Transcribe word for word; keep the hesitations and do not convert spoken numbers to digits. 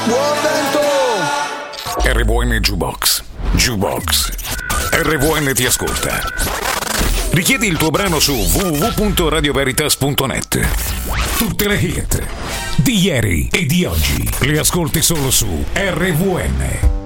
Buon vento! R V N Jukebox. Jukebox. R V N ti ascolta. Richiedi il tuo brano su w w w punto radio veritas punto net. Tutte le hit di ieri e di oggi le ascolti solo su R V N.